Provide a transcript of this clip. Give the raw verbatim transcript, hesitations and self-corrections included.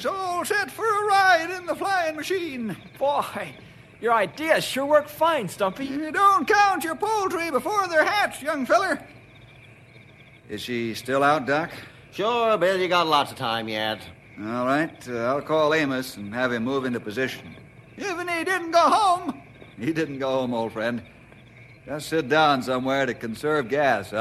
is all set for a ride in the flying machine. Boy, your ideas sure work fine, Stumpy. You don't count your poultry before they're hatched, young feller. Is she still out, Doc? Sure, Bill, you got lots of time yet. All right, uh, I'll call Amos and have him move into position. Even he didn't go home. He didn't go home, old friend. Just sit down somewhere to conserve gas, huh?